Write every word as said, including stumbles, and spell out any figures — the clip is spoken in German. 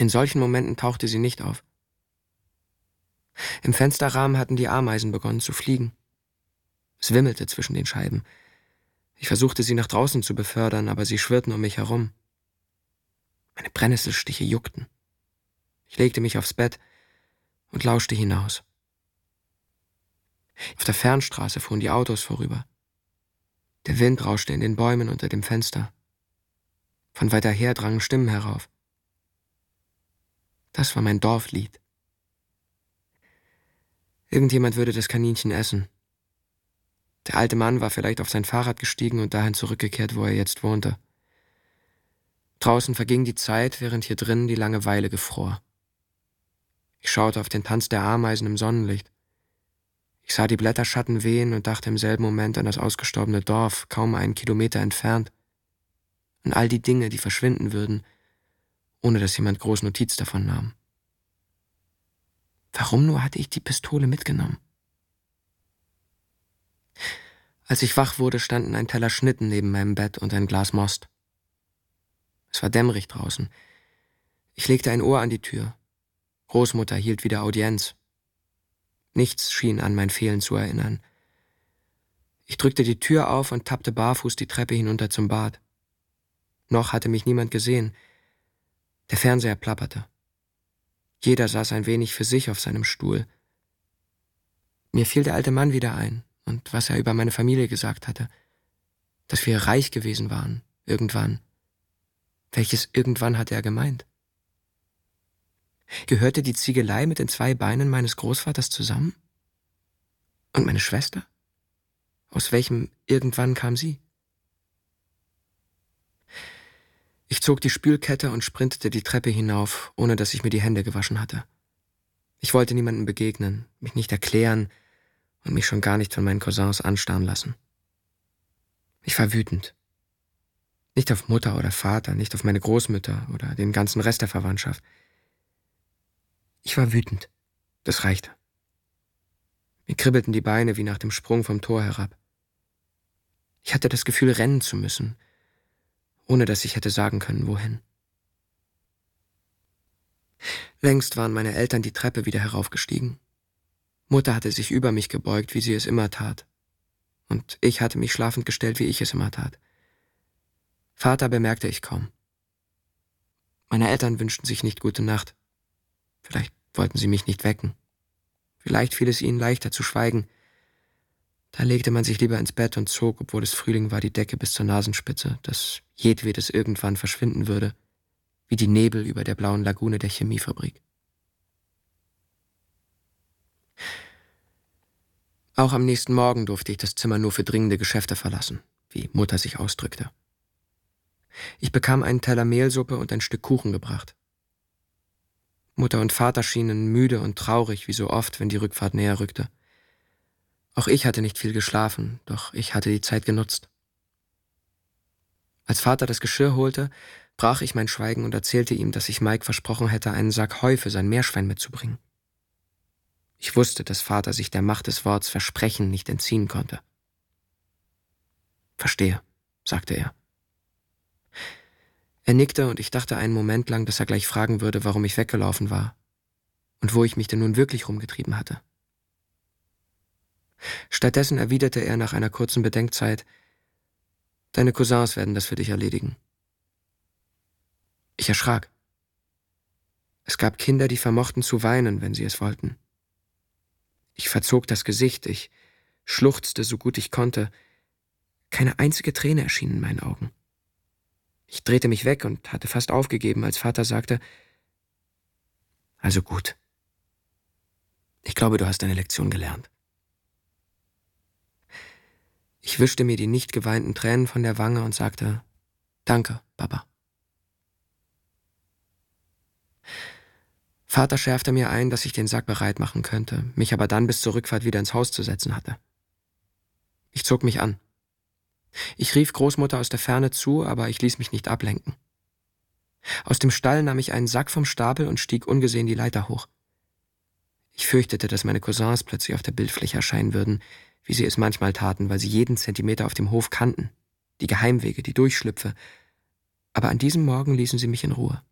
In solchen Momenten tauchte sie nicht auf. Im Fensterrahmen hatten die Ameisen begonnen zu fliegen. Es wimmelte zwischen den Scheiben. Ich versuchte, sie nach draußen zu befördern, aber sie schwirrten um mich herum. Meine Brennnesselstiche juckten. Ich legte mich aufs Bett und lauschte hinaus. Auf der Fernstraße fuhren die Autos vorüber. Der Wind rauschte in den Bäumen unter dem Fenster. Von weiter her drangen Stimmen herauf. Das war mein Dorflied. Irgendjemand würde das Kaninchen essen. Der alte Mann war vielleicht auf sein Fahrrad gestiegen und dahin zurückgekehrt, wo er jetzt wohnte. Draußen verging die Zeit, während hier drinnen die Langeweile gefror. Ich schaute auf den Tanz der Ameisen im Sonnenlicht. Ich sah die Blätterschatten wehen und dachte im selben Moment an das ausgestorbene Dorf, kaum einen Kilometer entfernt. An all die Dinge, die verschwinden würden, ohne dass jemand groß Notiz davon nahm. Warum nur hatte ich die Pistole mitgenommen? Als ich wach wurde, standen ein Teller Schnitten neben meinem Bett und ein Glas Most. Es war dämmerig draußen. Ich legte ein Ohr an die Tür. Großmutter hielt wieder Audienz. Nichts schien an mein Fehlen zu erinnern. Ich drückte die Tür auf und tappte barfuß die Treppe hinunter zum Bad. Noch hatte mich niemand gesehen. Der Fernseher plapperte. Jeder saß ein wenig für sich auf seinem Stuhl. Mir fiel der alte Mann wieder ein und was er über meine Familie gesagt hatte. Dass wir reich gewesen waren, irgendwann. Welches irgendwann hatte er gemeint? Gehörte die Ziegelei mit den zwei Beinen meines Großvaters zusammen? Und meine Schwester? Aus welchem irgendwann kam sie? Ich zog die Spülkette und sprintete die Treppe hinauf, ohne dass ich mir die Hände gewaschen hatte. Ich wollte niemandem begegnen, mich nicht erklären und mich schon gar nicht von meinen Cousins anstarren lassen. Ich war wütend. Nicht auf Mutter oder Vater, nicht auf meine Großmütter oder den ganzen Rest der Verwandtschaft. Ich war wütend. Das reichte. Mir kribbelten die Beine wie nach dem Sprung vom Tor herab. Ich hatte das Gefühl, rennen zu müssen, ohne dass ich hätte sagen können, wohin. Längst waren meine Eltern die Treppe wieder heraufgestiegen. Mutter hatte sich über mich gebeugt, wie sie es immer tat. Und ich hatte mich schlafend gestellt, wie ich es immer tat. Vater bemerkte ich kaum. Meine Eltern wünschten sich nicht gute Nacht. Vielleicht wollten sie mich nicht wecken. Vielleicht fiel es ihnen leichter zu schweigen. Da legte man sich lieber ins Bett und zog, obwohl es Frühling war, die Decke bis zur Nasenspitze, dass jedwedes irgendwann verschwinden würde, wie die Nebel über der blauen Lagune der Chemiefabrik. Auch am nächsten Morgen durfte ich das Zimmer nur für dringende Geschäfte verlassen, wie Mutter sich ausdrückte. Ich bekam einen Teller Mehlsuppe und ein Stück Kuchen gebracht. Mutter und Vater schienen müde und traurig, wie so oft, wenn die Rückfahrt näher rückte. Auch ich hatte nicht viel geschlafen, doch ich hatte die Zeit genutzt. Als Vater das Geschirr holte, brach ich mein Schweigen und erzählte ihm, dass ich Mike versprochen hätte, einen Sack Heu für sein Meerschwein mitzubringen. Ich wusste, dass Vater sich der Macht des Worts Versprechen nicht entziehen konnte. »Verstehe«, sagte er. Er nickte und ich dachte einen Moment lang, dass er gleich fragen würde, warum ich weggelaufen war und wo ich mich denn nun wirklich rumgetrieben hatte. Stattdessen erwiderte er nach einer kurzen Bedenkzeit, »Deine Cousins werden das für dich erledigen.« Ich erschrak. Es gab Kinder, die vermochten zu weinen, wenn sie es wollten. Ich verzog das Gesicht, ich schluchzte so gut ich konnte. Keine einzige Träne erschien in meinen Augen. Ich drehte mich weg und hatte fast aufgegeben, als Vater sagte, »Also gut. Ich glaube, du hast deine Lektion gelernt.« Ich wischte mir die nicht geweinten Tränen von der Wange und sagte, »Danke, Papa.« Vater schärfte mir ein, dass ich den Sack bereit machen könnte, mich aber dann bis zur Rückfahrt wieder ins Haus zu setzen hatte. Ich zog mich an. Ich rief Großmutter aus der Ferne zu, aber ich ließ mich nicht ablenken. Aus dem Stall nahm ich einen Sack vom Stapel und stieg ungesehen die Leiter hoch. Ich fürchtete, dass meine Cousins plötzlich auf der Bildfläche erscheinen würden, wie sie es manchmal taten, weil sie jeden Zentimeter auf dem Hof kannten, die Geheimwege, die Durchschlüpfe. Aber an diesem Morgen ließen sie mich in Ruhe.